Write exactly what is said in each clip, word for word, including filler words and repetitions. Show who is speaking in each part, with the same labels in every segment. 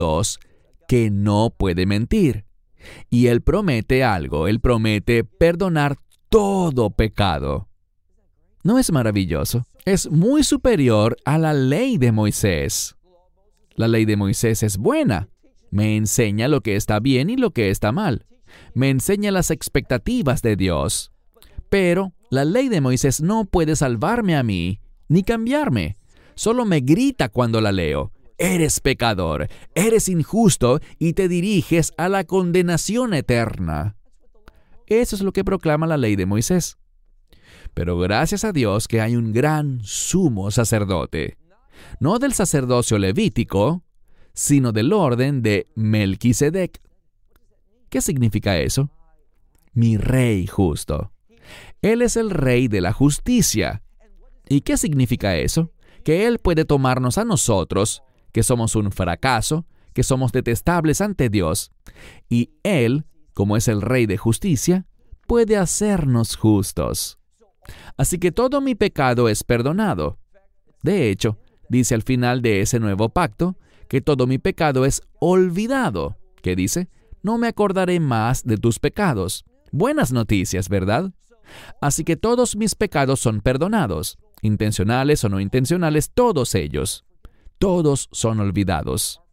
Speaker 1: Dios que no puede mentir. Y Él promete algo, Él promete perdonar todo pecado. ¿No es maravilloso? Es muy superior a la ley de Moisés. La ley de Moisés es buena. Me enseña lo que está bien y lo que está mal. Me enseña las expectativas de Dios. Pero la ley de Moisés no puede salvarme a mí, ni cambiarme. Solo me grita cuando la leo. Eres pecador, eres injusto y te diriges a la condenación eterna. Eso es lo que proclama la ley de Moisés. Pero gracias a Dios que hay un gran sumo sacerdote. No del sacerdocio levítico, sino del orden de Melquisedec. ¿Qué significa eso? Mi rey justo. Él es el rey de la justicia. ¿Y qué significa eso? Que Él puede tomarnos a nosotros, que somos un fracaso, que somos detestables ante Dios, y Él, como es el Rey de justicia, puede hacernos justos. Así que todo mi pecado es perdonado. De hecho, dice al final de ese nuevo pacto, que todo mi pecado es olvidado. ¿Qué dice? No me acordaré más de tus pecados. Buenas noticias, ¿verdad? Así que todos mis pecados son perdonados, intencionales o no intencionales, todos ellos. Todos son olvidados.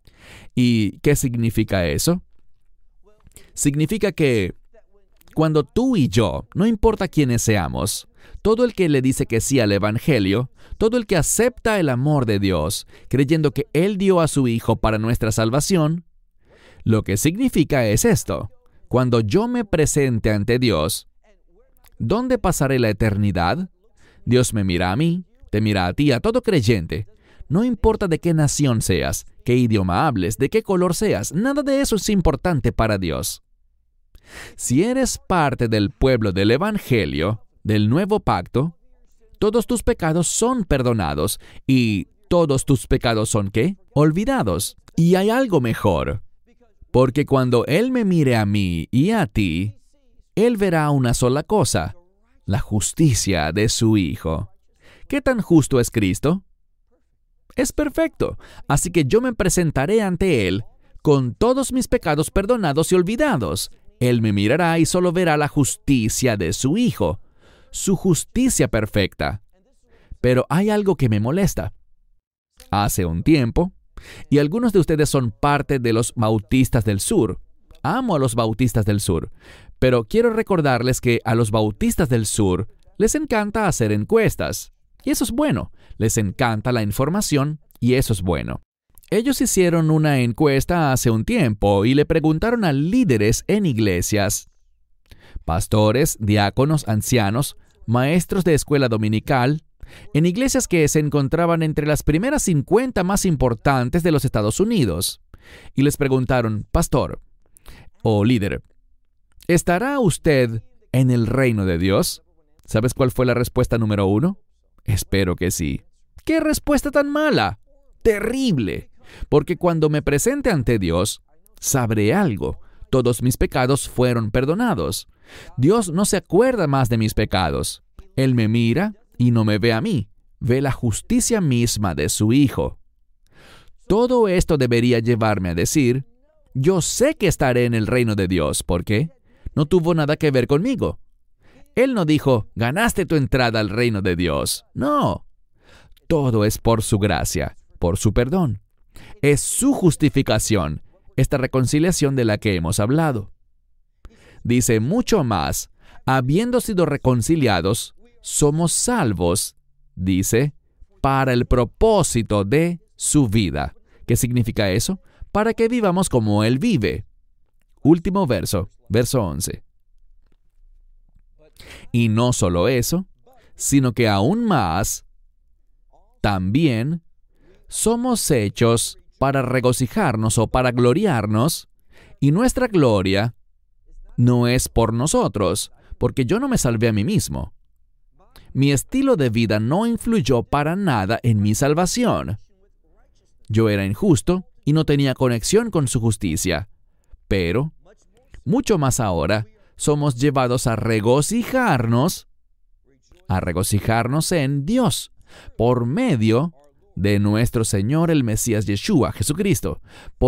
Speaker 1: ¿Y qué significa eso? Significa que cuando tú y yo, no importa quiénes seamos, todo el que le dice que sí al Evangelio, todo el que acepta el amor de Dios, creyendo que Él dio a su Hijo para nuestra salvación, lo que significa es esto. Cuando yo me presente ante Dios, ¿dónde pasaré la eternidad? Dios me mira a mí, te mira a ti, a todo creyente. No importa de qué nación seas, qué idioma hables, de qué color seas, nada de eso es importante para Dios. Si eres parte del pueblo del Evangelio, del nuevo pacto, todos tus pecados son perdonados y todos tus pecados son ¿qué? Olvidados. Y hay algo mejor, porque cuando Él me mire a mí y a ti, Él verá una sola cosa, la justicia de su Hijo. ¿Qué tan justo es Cristo? Es perfecto, así que yo me presentaré ante Él con todos mis pecados perdonados y olvidados. Él me mirará y solo verá la justicia de su Hijo, su justicia perfecta. Pero hay algo que me molesta. Hace un tiempo, y algunos de ustedes son parte de los Bautistas del Sur. Amo a los Bautistas del Sur, pero quiero recordarles que a los Bautistas del Sur les encanta hacer encuestas. Y eso es bueno. Les encanta la información y eso es bueno. Ellos hicieron una encuesta hace un tiempo y le preguntaron a líderes en iglesias, pastores, diáconos, ancianos, maestros de escuela dominical, en iglesias que se encontraban entre las primeras cincuenta más importantes de los Estados Unidos. Y les preguntaron, pastor o líder, ¿estará usted en el reino de Dios? ¿Sabes cuál fue la respuesta número uno? Espero que sí. ¡Qué respuesta tan mala! ¡Terrible! Porque cuando me presente ante Dios, sabré algo. Todos mis pecados fueron perdonados. Dios no se acuerda más de mis pecados. Él me mira y no me ve a mí. Ve la justicia misma de su Hijo. Todo esto debería llevarme a decir, yo sé que estaré en el reino de Dios. ¿Por qué? No tuvo nada que ver conmigo. Él no dijo, ganaste tu entrada al reino de Dios. No. Todo es por su gracia, por su perdón. Es su justificación, esta reconciliación de la que hemos hablado. Dice mucho más, habiendo sido reconciliados, somos salvos, dice, para el propósito de su vida. ¿Qué significa eso? Para que vivamos como Él vive. Último verso, verso once. Y no solo eso, sino que aún más, también somos hechos para regocijarnos o para gloriarnos, y nuestra gloria no es por nosotros, porque yo no me salvé a mí mismo. Mi estilo de vida no influyó para nada en mi salvación. Yo era injusto y no tenía conexión con su justicia, pero, mucho más ahora, somos llevados a regocijarnos, a regocijarnos en Dios, por medio de nuestro Señor el Mesías Yeshua, Jesucristo.